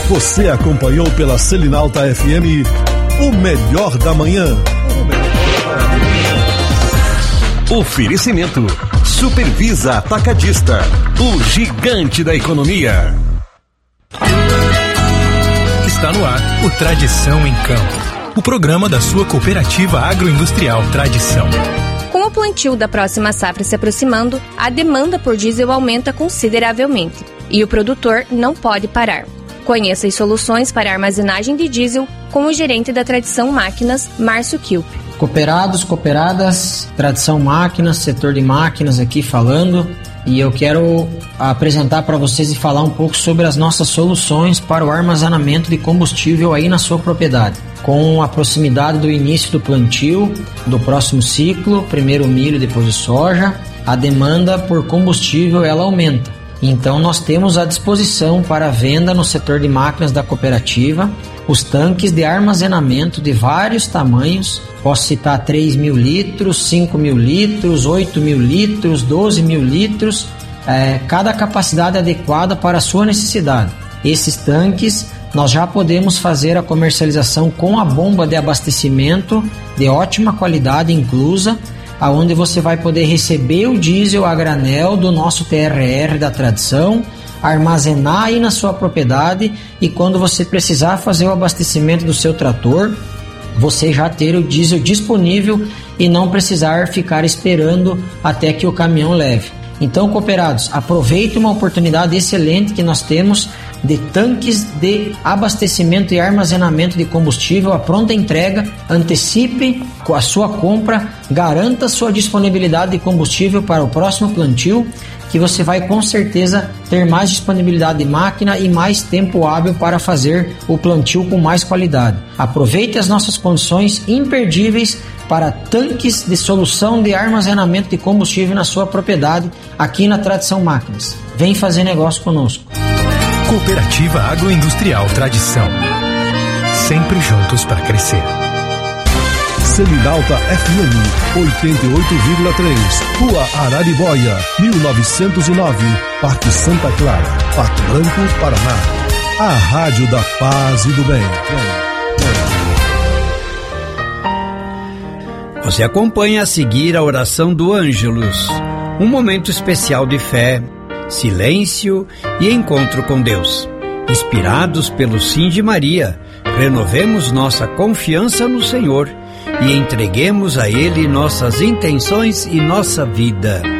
Você acompanhou pela Selinalta FM o melhor da manhã. Oferecimento Supervisa Atacadista, o gigante da economia. Está no ar o Tradição em Campo, o programa da sua cooperativa agroindustrial Tradição. Com o plantio da próxima safra se aproximando, a demanda por diesel aumenta consideravelmente e o produtor não pode parar. Conheça as soluções para armazenagem de diesel com o gerente da Tradição Máquinas, Márcio Kilp. Cooperados, cooperadas, Tradição Máquinas, setor de máquinas aqui falando, e eu quero apresentar para vocês e falar um pouco sobre as nossas soluções para o armazenamento de combustível aí na sua propriedade. Com a proximidade do início do plantio, do próximo ciclo, primeiro o milho, depois o soja, a demanda por combustível ela aumenta. Então nós temos à disposição para venda no setor de máquinas da cooperativa os tanques de armazenamento de vários tamanhos. Posso citar 3.000 litros, 5.000 litros, 8.000 litros, 12.000 litros, cada capacidade adequada para a sua necessidade. Esses tanques nós já podemos fazer a comercialização com a bomba de abastecimento de ótima qualidade inclusa, aonde você vai poder receber o diesel a granel do nosso TRR da Tradição, armazenar aí na sua propriedade, e quando você precisar fazer o abastecimento do seu trator, você já ter o diesel disponível e não precisar ficar esperando até que o caminhão leve. Então, cooperados, aproveite uma oportunidade excelente que nós temos de tanques de abastecimento e armazenamento de combustível à pronta entrega. Antecipe com a sua compra, garanta sua disponibilidade de combustível para o próximo plantio, que você vai com certeza ter mais disponibilidade de máquina e mais tempo hábil para fazer o plantio com mais qualidade. Aproveite as nossas condições imperdíveis para tanques de solução de armazenamento de combustível na sua propriedade, aqui na Tradição Máquinas. Vem fazer negócio conosco. Cooperativa Agroindustrial Tradição. Sempre juntos para crescer. Selinalta FM 88,3, Rua Araribóia, 1909, Parque Santa Clara, Pato Branco, Paraná. A Rádio da Paz e do Bem. Você acompanha a seguir a oração do Ângelus, um momento especial de fé, silêncio e encontro com Deus. Inspirados pelo Sim de Maria, renovemos nossa confiança no Senhor e entreguemos a Ele nossas intenções e nossa vida.